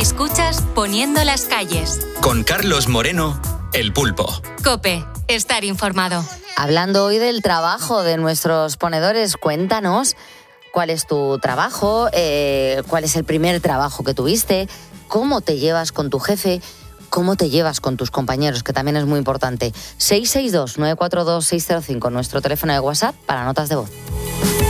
Escuchas Poniendo las calles. Con Carlos Moreno, El Pulpo. COPE, estar informado. Hablando hoy del trabajo de nuestros ponedores, cuéntanos cuál es tu trabajo, cuál es el primer trabajo que tuviste, cómo te llevas con tu jefe, cómo te llevas con tus compañeros, que también es muy importante. 662-942-605, nuestro teléfono de WhatsApp para notas de voz.